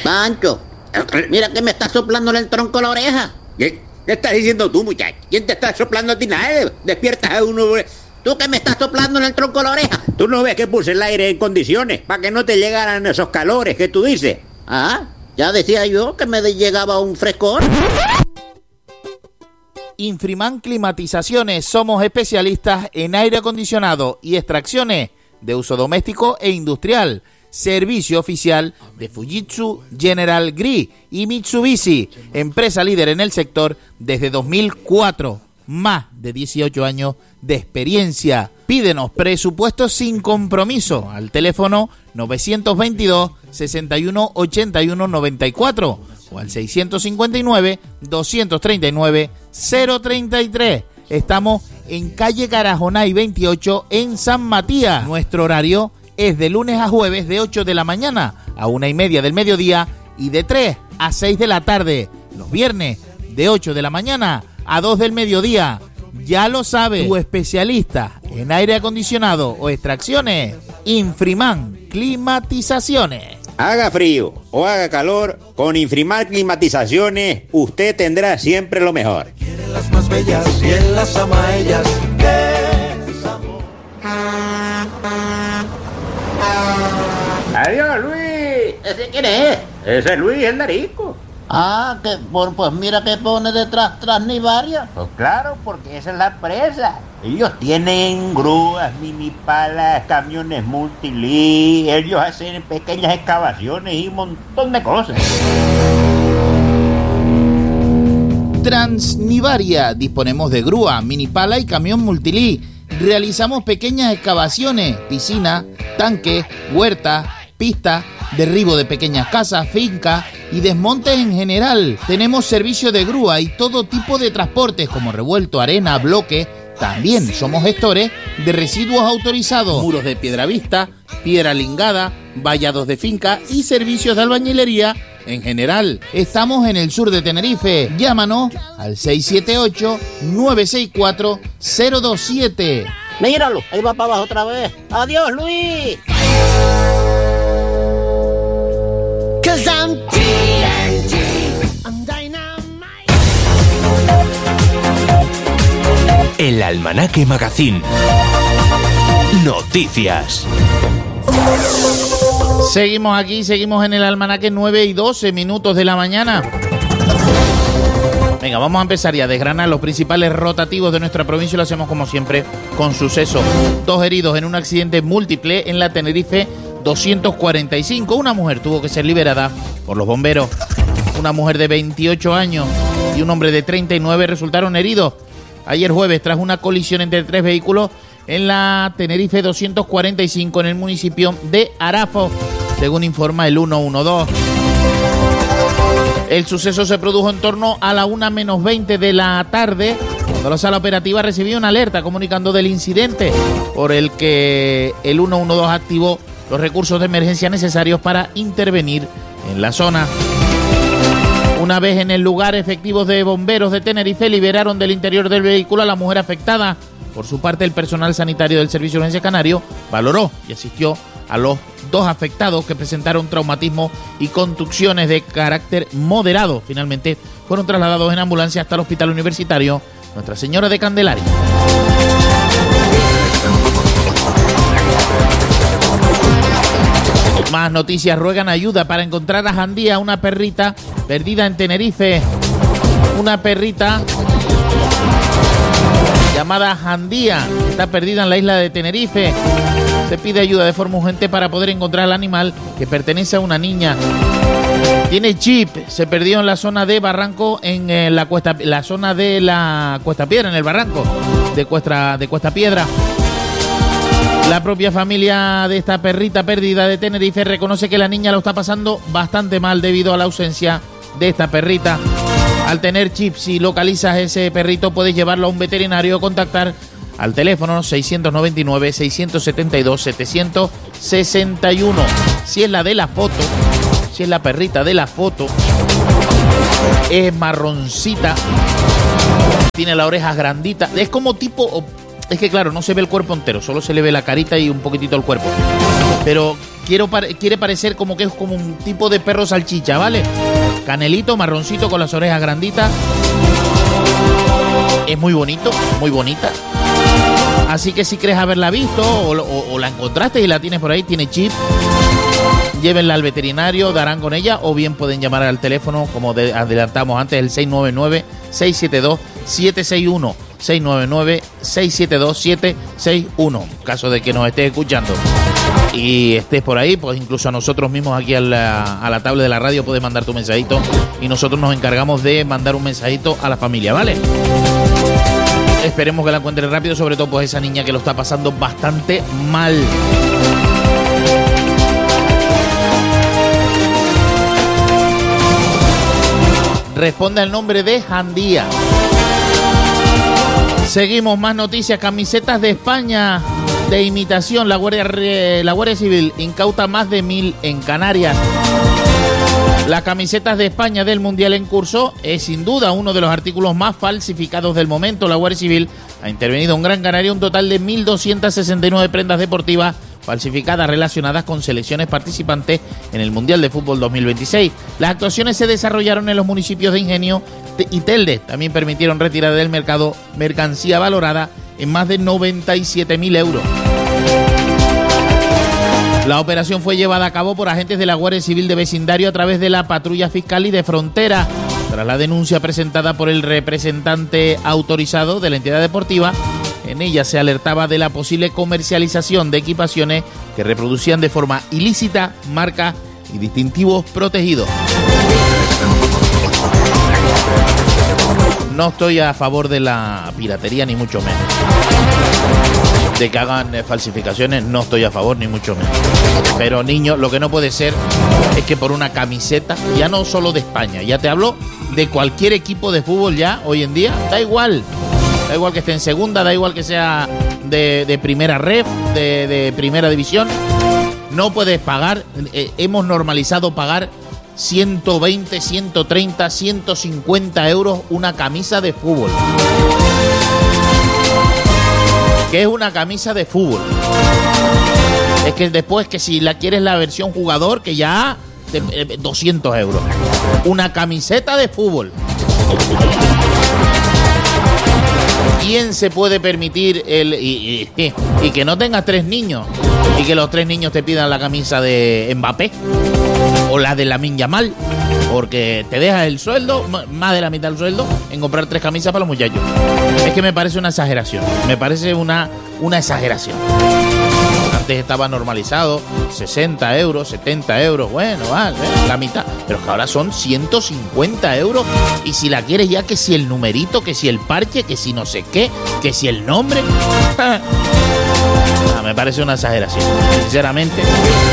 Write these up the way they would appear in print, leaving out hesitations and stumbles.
Sancho, mira que me está soplando en el tronco la oreja. ¿Qué estás diciendo tú, muchacho? ¿Quién te está soplando a ti? Nada, despiertas a uno. Tú que me estás soplando en el tronco la oreja. ¿Tú no ves que puse el aire en condiciones para que no te llegaran esos calores que tú dices? Ah, ya decía yo que me llegaba un frescor. Infriman Climatizaciones, somos especialistas en aire acondicionado y extracciones de uso doméstico e industrial. Servicio oficial de Fujitsu, General Gree y Mitsubishi, empresa líder en el sector desde 2004. Más de 18 años de experiencia. Pídenos presupuestos sin compromiso al teléfono 922 61 81 94 o al 659 239 033. Estamos en calle Carajonay 28 en San Matías. Nuestro horario es de lunes a jueves de 8 de la mañana a 1:30 del mediodía y de 3 a 6 de la tarde. Los viernes de 8 de la mañana a 2 del mediodía. Ya lo sabe, tu especialista en aire acondicionado o extracciones, Infriman Climatizaciones. Haga frío o haga calor, con Infriman Climatizaciones usted tendrá siempre lo mejor. Quieren las más bellas y él las ama a ellas. ¡Qué sabor! Adiós, Luis. ¿Ese quién es? Ese es Luis, el narico. Ah, que pues mira que pone detrás Transnivaria. Pues claro, porque esa es la empresa. Ellos tienen grúas, mini palas, camiones multilí. Ellos hacen pequeñas excavaciones y un montón de cosas. Transnivaria, disponemos de grúa, mini pala y camión multilí. Realizamos pequeñas excavaciones, piscina, tanques, huertas, pistas, derribo de pequeñas casas, fincas y desmontes en general. Tenemos servicio de grúa y todo tipo de transportes como revuelto, arena, bloque. También somos gestores de residuos autorizados, muros de piedra vista, piedra lingada, vallados de finca y servicios de albañilería en general. Estamos en el sur de Tenerife. Llámanos al 678-964-027. Míralo, ahí va para abajo otra vez. Adiós, Luis. El Almanaque Magazine. Noticias. Seguimos aquí, seguimos en el Almanaque, 9:12 de la mañana. Venga, vamos a empezar ya a desgranar los principales rotativos de nuestra provincia y lo hacemos como siempre con suceso. 2 heridos en un accidente múltiple en la Tenerife 245. Una mujer tuvo que ser liberada por los bomberos. Una mujer de 28 años y un hombre de 39 resultaron heridos ayer jueves tras una colisión entre 3 vehículos en la Tenerife 245 en el municipio de Arafo, según informa el 112. El suceso se produjo en torno a la 1:20 de la tarde, cuando la sala operativa recibió una alerta comunicando del incidente, por el que el 112 activó los recursos de emergencia necesarios para intervenir en la zona. Una vez en el lugar, efectivos de bomberos de Tenerife liberaron del interior del vehículo a la mujer afectada. Por su parte, el personal sanitario del Servicio de Urgencia Canario valoró y asistió a los 2 afectados que presentaron traumatismo y contusiones de carácter moderado. Finalmente, fueron trasladados en ambulancia hasta el Hospital Universitario Nuestra Señora de Candelaria. Más noticias, ruegan ayuda para encontrar a Jandía, una perrita perdida en Tenerife. Una perrita llamada Jandía está perdida en la isla de Tenerife. Se pide ayuda de forma urgente para poder encontrar al animal que pertenece a una niña. Tiene chip, se perdió en la zona de Barranco, en la zona de la Cuesta Piedra, en el barranco de Cuesta Piedra. La propia familia de esta perrita perdida de Tenerife reconoce que la niña lo está pasando bastante mal debido a la ausencia de esta perrita. Al tener chip, si localizas ese perrito, puedes llevarlo a un veterinario o contactar al teléfono 699-672-761. Si es la de la foto, si es la perrita de la foto, es marroncita, tiene las orejas granditas, es como tipo Es que claro, no se ve el cuerpo entero, solo se le ve la carita y un poquitito el cuerpo. Pero quiere parecer como que es como un tipo de perro salchicha, ¿vale? Canelito, marroncito con las orejas granditas. Es muy bonito, muy bonita. Así que si crees haberla visto o la encontraste y la tienes por ahí, tiene chip, llévenla al veterinario, darán con ella, o bien pueden llamar al teléfono, como adelantamos antes, el 699-672-761. 699-672-761. En caso de que nos estés escuchando y estés por ahí, pues incluso a nosotros mismos aquí a la tablet de la radio puedes mandar tu mensajito y nosotros nos encargamos de mandar un mensajito a la familia, ¿vale? Esperemos que la encuentres rápido, sobre todo pues esa niña que lo está pasando bastante mal. Responde al nombre de Jandía. Seguimos, más noticias. Camisetas de España de imitación. La Guardia Civil incauta más de 1000 en Canarias. Las camisetas de España del Mundial en curso es sin duda uno de los artículos más falsificados del momento. La Guardia Civil ha intervenido en Gran Canaria un total de 1.269 prendas deportivas falsificadas relacionadas con selecciones participantes en el Mundial de Fútbol 2026. Las actuaciones se desarrollaron en los municipios de Ingenio y Telde. También permitieron retirar del mercado mercancía valorada en más de 97.000 euros. La operación fue llevada a cabo por agentes de la Guardia Civil de Vecindario a través de la Patrulla Fiscal y de Frontera. Tras la denuncia presentada por el representante autorizado de la entidad deportiva, en ella se alertaba de la posible comercialización de equipaciones que reproducían de forma ilícita marcas y distintivos protegidos. No estoy a favor de la piratería, ni mucho menos. De que hagan falsificaciones, no estoy a favor, ni mucho menos. Pero niños, lo que no puede ser es que por una camiseta, ya no solo de España, ya te hablo de cualquier equipo de fútbol ya, hoy en día, da igual que esté en segunda, da igual que sea de primera ref, de primera división, no puedes pagar, hemos normalizado pagar 120, 130, 150 euros una camisa de fútbol. ¿Qué es una camisa de fútbol? Es que después que si la quieres la versión jugador, que ya 200 euros. Una camiseta de fútbol. ¿Quién se puede permitir y que no tengas 3 niños y que los 3 niños te pidan la camisa de Mbappé o la de Lamine Yamal? Porque te dejas el sueldo, más de la mitad del sueldo, en comprar 3 camisas para los muchachos. Es que me parece una exageración. Me parece una exageración. Antes estaba normalizado 60 euros, 70 euros. Bueno, vale, la mitad. Pero es que ahora son 150 euros. Y si la quieres ya, que si el numerito, que si el parche, que si no sé qué, que si el nombre. Me parece una exageración, sinceramente.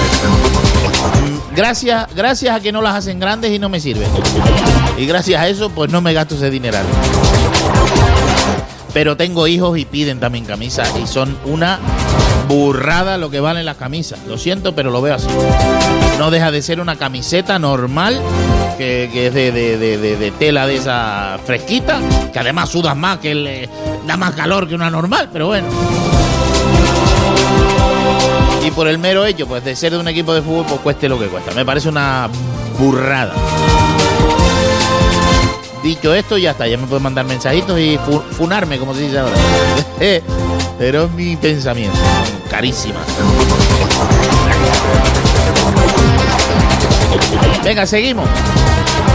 Gracias a que no las hacen grandes y no me sirven. Y gracias a eso, pues no me gasto ese dineral. Pero tengo hijos y piden también camisas y son una burrada lo que valen las camisas. Lo siento, pero lo veo así. No deja de ser una camiseta normal que es de tela de esa fresquita, que además sudas más, que le da más calor que una normal, pero bueno. Y por el mero hecho, pues, de ser de un equipo de fútbol, pues cueste lo que cuesta. Me parece una burrada. Dicho esto, ya está. Ya me pueden mandar mensajitos y funarme, como se dice ahora. Pero es mi pensamiento. Carísima. Venga, seguimos.